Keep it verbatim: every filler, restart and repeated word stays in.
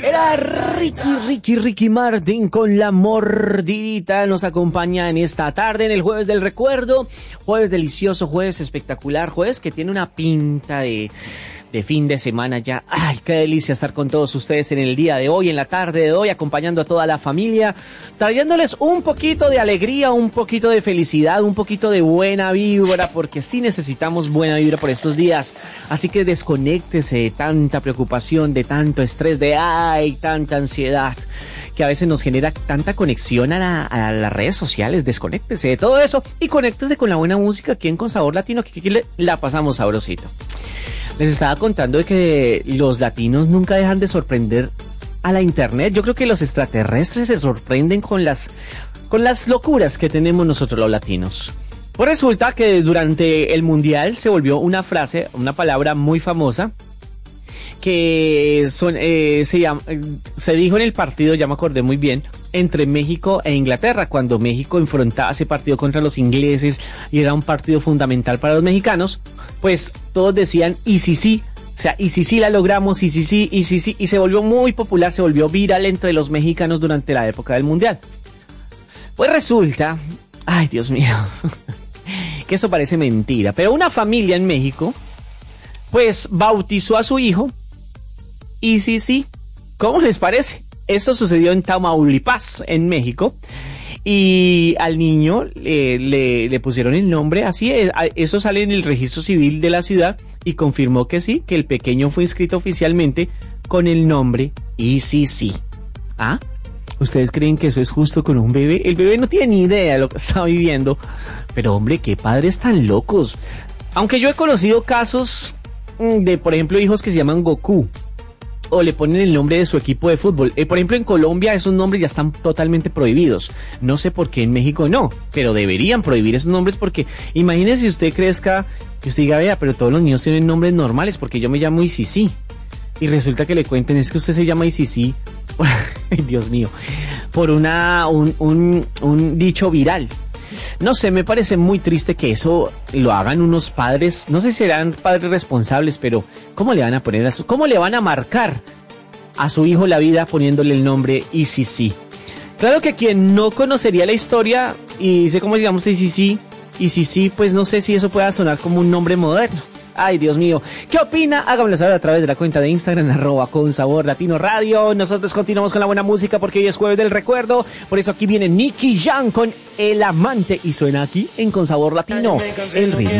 Era Ricky, Ricky, Ricky Martin con La Mordidita. Nos acompaña en esta tarde, en el Jueves del Recuerdo. Jueves delicioso, jueves espectacular, jueves que tiene una pinta de... de fin de semana ya. Ay, qué delicia estar con todos ustedes en el día de hoy, en la tarde de hoy, acompañando a toda la familia, trayéndoles un poquito de alegría, un poquito de felicidad, un poquito de buena vibra, porque sí necesitamos buena vibra por estos días. Así que desconéctese de tanta preocupación, de tanto estrés, de ay, tanta ansiedad que a veces nos genera tanta conexión a, la, a las redes sociales. Desconéctese de todo eso y conéctese con la buena música aquí en Con Sabor Latino, que aquí le, la pasamos sabrosito. Les estaba contando de que los latinos nunca dejan de sorprender a la internet. Yo creo que los extraterrestres se sorprenden con las, con las locuras que tenemos nosotros los latinos. Pues resulta que durante el mundial se volvió una frase, una palabra muy famosa, que son, eh, se, llama, se dijo en el partido, ya me acordé muy bien, entre México e Inglaterra, cuando México enfrentaba ese partido contra los ingleses y era un partido fundamental para los mexicanos, pues todos decían y sí sí, o sea, y sí sí la logramos, y sí sí, y sí sí, y se volvió muy popular, se volvió viral entre los mexicanos durante la época del mundial. Pues resulta, ay Dios mío, que eso parece mentira, pero una familia en México, pues bautizó a su hijo y sí sí, ¿cómo les parece? Esto sucedió en Tamaulipas, en México, y al niño eh, le, le pusieron el nombre así. Eso sale en el registro civil de la ciudad y confirmó que sí, que el pequeño fue inscrito oficialmente con el nombre y sí sí. ¿Ah? ¿Ustedes creen que eso es justo con un bebé? El bebé no tiene ni idea de lo que está viviendo, pero hombre, qué padres tan locos. Aunque yo he conocido casos de, por ejemplo, hijos que se llaman Goku, o le ponen el nombre de su equipo de fútbol. Eh, por ejemplo, en Colombia esos nombres ya están totalmente prohibidos. No sé por qué en México no, pero deberían prohibir esos nombres, porque imagínese si usted crezca, que usted diga, vea, pero todos los niños tienen nombres normales, porque yo me llamo Isisi. Y resulta que le cuenten, es que usted se llama Isisi, ay Dios mío, por una, un, un, un dicho viral. No sé, me parece muy triste que eso lo hagan unos padres, no sé si serán padres responsables, pero ¿cómo le van a poner a su, cómo le van a marcar a su hijo la vida poniéndole el nombre I C C? Claro que quien no conocería la historia y dice cómo llegamos a I C C, I C C, pues no sé si eso pueda sonar como un nombre moderno. Ay, Dios mío. ¿Qué opina? Háganmelo saber a través de la cuenta de Instagram, arroba Con Sabor Latino Radio. Nosotros continuamos con la buena música porque hoy es Jueves del Recuerdo. Por eso aquí viene Nicky Jam con El Amante y suena aquí en Con Sabor Latino, el ritmo